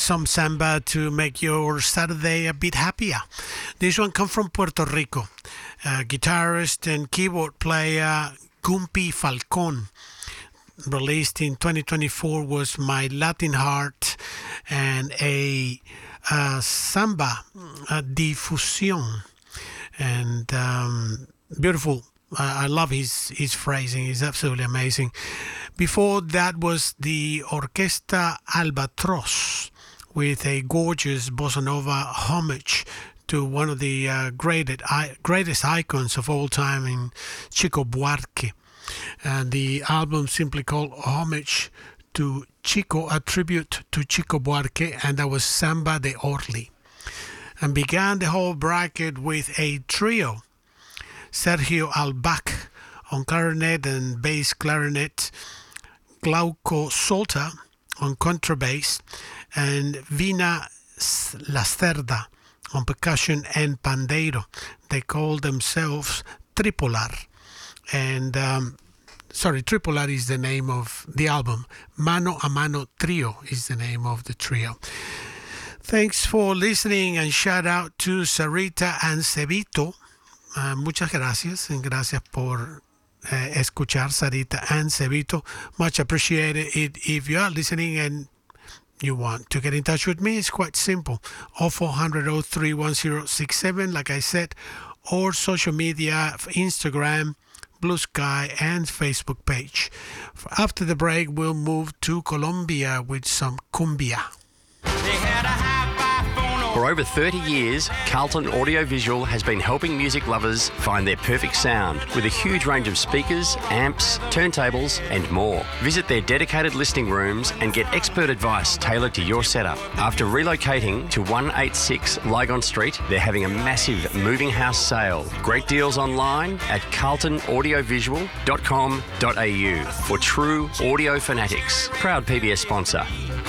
some samba to make your Saturday a bit happier. This one comes from Puerto Rico. Guitarist and keyboard player Gumpy Falcon. Released in 2024 was My Latin Heart and a samba difusión. And beautiful. I love his phrasing. It's absolutely amazing. Before that was the Orquesta Albatros with a gorgeous bossa nova homage to one of the greatest icons of all time in Chico Buarque. And the album simply called Homage to Chico, a tribute to Chico Buarque, and that was Samba de Orly. And began the whole bracket with a trio. Sergio Albac on clarinet and bass clarinet, Glauco Solta on contrabass, and Vina Lacerda on percussion and pandeiro. They call themselves Tripolar. And, Tripolar is the name of the album. Mano a Mano Trio is the name of the trio. Thanks for listening and shout out to Sarita and Cebito. Muchas gracias, and gracias por escuchar Sarita and Cebito. Much appreciated. If you are listening and you want to get in touch with me, it's quite simple. 0400 031067, like I said, or social media, Instagram, Blue Sky, and Facebook page. After the break, we'll move to Colombia with some cumbia. For over 30 years, Carlton Audiovisual has been helping music lovers find their perfect sound with a huge range of speakers, amps, turntables and more. Visit their dedicated listening rooms and get expert advice tailored to your setup. After relocating to 186 Lygon Street, they're having a massive moving house sale. Great deals online at carltonaudiovisual.com.au for true audio fanatics. Proud PBS sponsor.